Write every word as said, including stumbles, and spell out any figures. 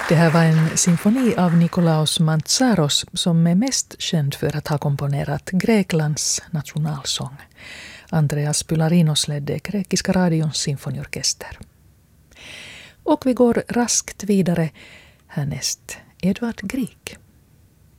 Det här var en symfoni av Nikolaos Mantsaros som är mest känd för att ha komponerat Greklands nationalsång. Andreas Pylarinos ledde grekiska radions symfoniorkester. Och vi går raskt vidare. Härnäst Edvard Grieg.